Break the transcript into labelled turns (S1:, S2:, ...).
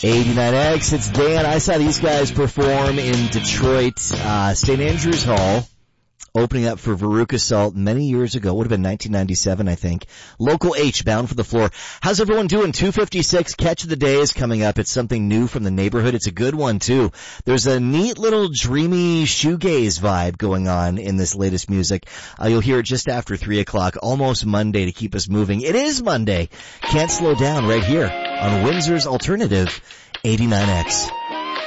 S1: 89X, it's Dan. I saw these guys perform in Detroit, St. Andrews Hall, opening up for Veruca Salt many years ago. Would have been 1997, I think. Local H, Bound for the Floor. How's everyone doing? 256, Catch of the Day is coming up. It's something new from the neighborhood. It's a good one, too. There's a neat little dreamy shoegaze vibe going on in this latest music. You'll hear it just after 3 o'clock, almost Monday to keep us moving. It is Monday. Can't slow down right here on Windsor's Alternative 89X.